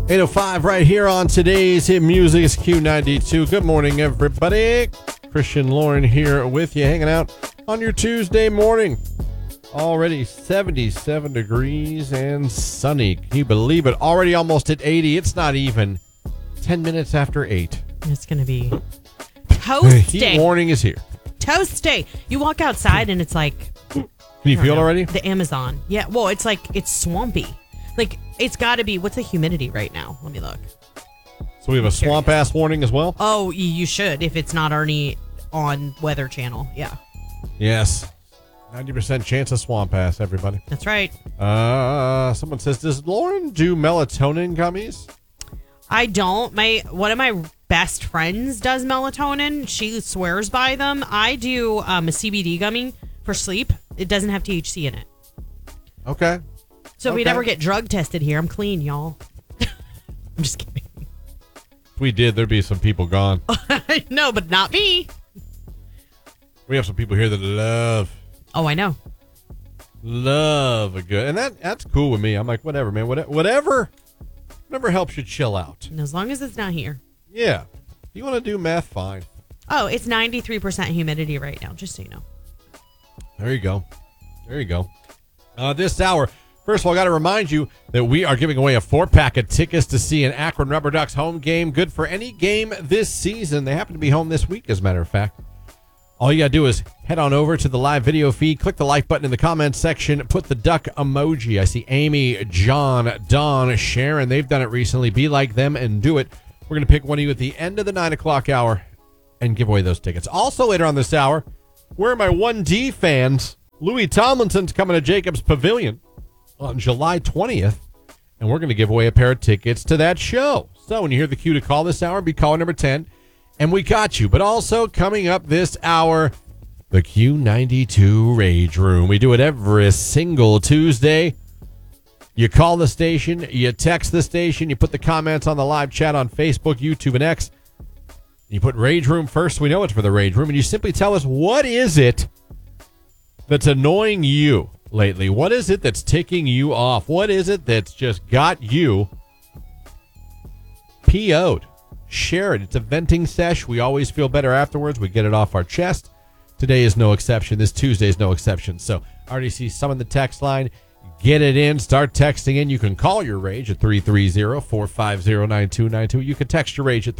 8:05 right here on today's Hit Music is Q92. Good morning, everybody. Christian Lauren here with you, hanging out on your Tuesday morning. Already 77 degrees and sunny. Can you believe it? Already almost at 80. It's not even 10 minutes after 8. It's going to be The toasty. heat warning is here. Toasty. You walk outside and it's like... Can you feel it already? The Amazon. Yeah, well, it's like, it's swampy. Like, it's got to be, what's the humidity right now? Let me look. So we have a swamp ass warning as well? Oh, you should, if it's not already on Weather Channel. Yeah. Yes. 90% chance of swamp ass, everybody. That's right. Someone says, does Lauren do melatonin gummies? I don't. One of my best friends does melatonin. She swears by them. I do a CBD gummy for sleep. It doesn't have THC in it. Okay. So if we never get drug tested here, I'm clean, y'all. I'm just kidding. If we did, there'd be some people gone. No, but not me. We have some people here that love Oh, I know. a good, and that's cool with me. I'm like, whatever, man, whatever helps you chill out. And as long as it's not here. Yeah, if you want to do meth, fine. Oh, it's 93% humidity right now, just so you know. There you go. This hour, first of all, I got to remind you that we are giving away a 4-pack of tickets to see an Akron Rubber Ducks home game. Good for any game this season. They happen to be home this week, as a matter of fact. All you got to do is head on over to the live video feed, click the like button in the comments section, put the duck emoji. I see Amy, John, Dawn, Sharon. They've done it recently. Be like them and do it. We're going to pick one of you at the end of the 9 o'clock hour and give away those tickets. Also later on this hour, where are my 1D fans? Louis Tomlinson's coming to Jacobs Pavilion on July 20th, and we're going to give away a pair of tickets to that show. So when you hear the cue to call this hour, be caller number 10, and we got you. But also coming up this hour, the Q92 Rage Room. We do it every single Tuesday. You call the station, you text the station, you put the comments on the live chat on Facebook, YouTube, and X. You put Rage Room first, so we know it's for the Rage Room, and you simply tell us, what is it that's annoying you lately? What is it that's ticking you off? What is it that's just got you PO'd? Share it. It's a venting sesh. We always feel better afterwards. We get it off our chest. Today is no exception. This Tuesday is no exception. So I already see some in the text line. Get it in. Start texting in. You can call your rage at 330-450-9292. You can text your rage at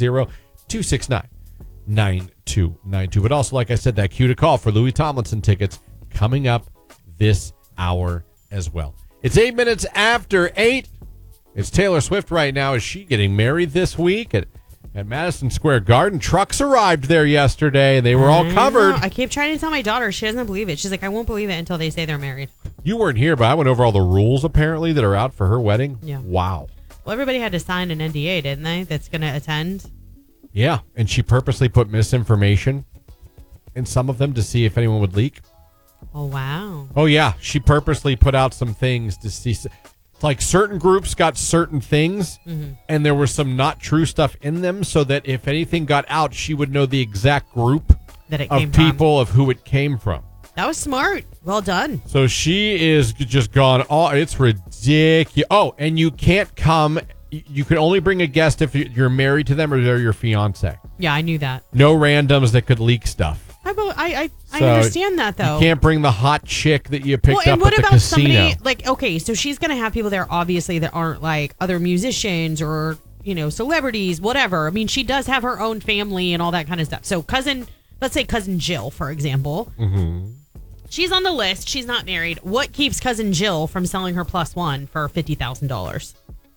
330-269-9292. But also, like I said, that cue to call for Louis Tomlinson tickets coming up this hour as well. It's 8 minutes after 8. It's Taylor Swift right now. Is she getting married this week at Madison Square Garden? Trucks arrived there yesterday, and they were all covered. I keep trying to tell my daughter. She doesn't believe it. She's like, I won't believe it until they say they're married. You weren't here, but I went over all the rules, apparently, that are out for her wedding. Yeah. Wow. Well, everybody had to sign an NDA, didn't they, that's going to attend? Yeah, and she purposely put misinformation in some of them to see if anyone would leak. Oh, wow. Oh, yeah. She purposely put out some things to see. Like certain groups got certain things, and there was some not true stuff in them, so that if anything got out, she would know the exact group That it of came people of who it came from. That was smart. Well done. So she is just gone. Oh, it's ridiculous. Oh, and you can't come. You can only bring a guest if you're married to them or they're your fiance. Yeah, I knew that. No randoms that could leak stuff. I So understand that, though. You can't bring the hot chick that you picked up and what at the about casino. somebody, like, okay, so she's going to have people there, obviously, that aren't, like, other musicians or, you know, celebrities, whatever. I mean, she does have her own family and all that kind of stuff. So let's say Cousin Jill, for example. Mm-hmm. She's on the list. She's not married. What keeps Cousin Jill from selling her +1 for $50,000?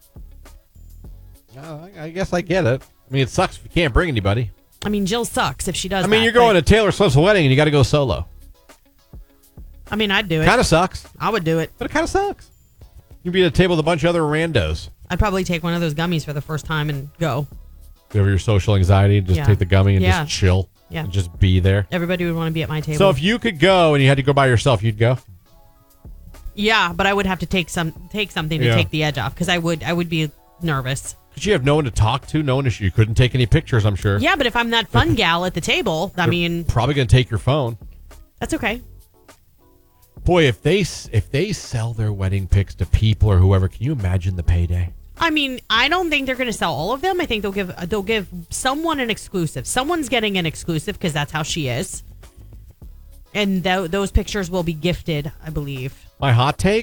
I guess I get it. I mean, it sucks if you can't bring anybody. I mean, Jill sucks if she does. I mean, you're going to Taylor Swift's wedding and you got to go solo. I mean, I'd do it. Kind of sucks. I would do it. But it kind of sucks. You'd be at a table with a bunch of other randos. I'd probably take one of those gummies for the first time and go. Get over your social anxiety, just take the gummy and just chill. Yeah. And just be there. Everybody would want to be at my table. So if you could go and you had to go by yourself, you'd go? Yeah, but I would have to take something to take the edge off because I would be nervous. Because you have no one to talk to, no one to you couldn't take any pictures, I'm sure. Yeah, but if I'm that fun gal at the table, I mean, probably going to take your phone. That's okay. Boy, if they sell their wedding pics to people or whoever, can you imagine the payday? I mean, I don't think they're going to sell all of them. I think they'll give someone an exclusive. Someone's getting an exclusive because that's how she is. And those pictures will be gifted, I believe. My hot take?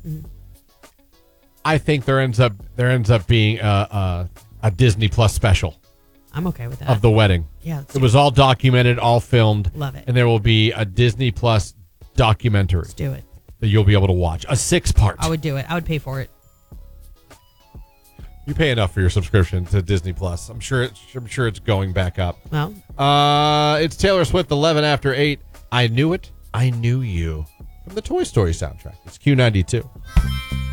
I think there ends up being a Disney Plus special I'm okay with that. of the wedding. Yeah. It was all documented, all filmed. Love it. And there will be a Disney Plus documentary Let's do it. that you'll be able to watch. A 6-part. I would do it. I would pay for it. You pay enough for your subscription to Disney Plus. I'm sure it's going back up. Well, It's Taylor Swift, 11 after 8. I Knew It, I Knew You. From the Toy Story soundtrack. It's Q92.